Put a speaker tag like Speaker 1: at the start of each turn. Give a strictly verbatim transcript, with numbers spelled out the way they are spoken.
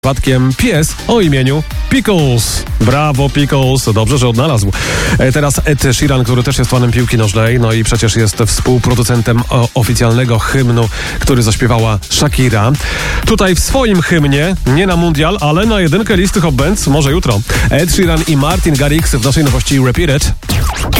Speaker 1: Przypadkiem pies o imieniu Pickles. Brawo, Pickles. Dobrze, że odnalazł. E, teraz Ed Sheeran, który też jest fanem piłki nożnej, no i przecież jest współproducentem o, oficjalnego hymnu, który zaśpiewała Shakira. Tutaj w swoim hymnie, nie na mundial, ale na jedynkę listy Hot Bands, może jutro. Ed Sheeran i Martin Garrix w naszej nowości Repeat It.